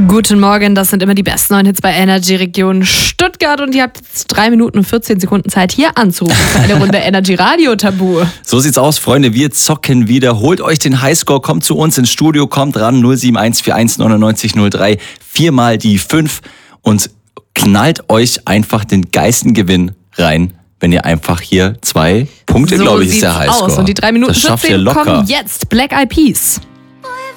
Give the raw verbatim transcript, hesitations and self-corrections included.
Guten Morgen, das sind immer die besten neuen Hits bei Energy Region Stuttgart und ihr habt jetzt drei Minuten und vierzehn Sekunden Zeit, hier anzurufen für eine Runde Energy Radio Tabu. So sieht's aus, Freunde, wir zocken wieder. Holt euch den Highscore, kommt zu uns ins Studio, kommt ran, null sieben eins vier eins neunundneunzig null drei, viermal die fünf und knallt euch einfach den Geistengewinn rein, wenn ihr einfach hier zwei Punkte, So glaube ich, ist der sieht's Highscore. aus. Und die drei Minuten Das schafft ihr vierzehn locker. kommen jetzt. Black Eyed Peas.